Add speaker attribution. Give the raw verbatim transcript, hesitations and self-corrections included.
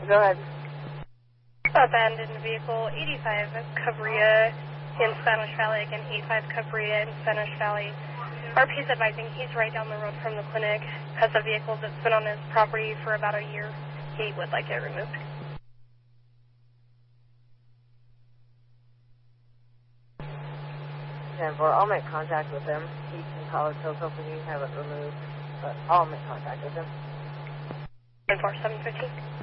Speaker 1: Go ahead.
Speaker 2: Abandoned vehicle eighty-five Cabrera in Spanish Valley. Again, eighty-five Cabrera in Spanish Valley. R P is advising he's right down the road from the clinic. Has a vehicle that's been on his property for about a year. He would like it removed.
Speaker 1: ten four, I'll make contact with him. He can call us, so hopefully you can have it removed. But I'll make contact with him.
Speaker 2: ten four, seven fifteen.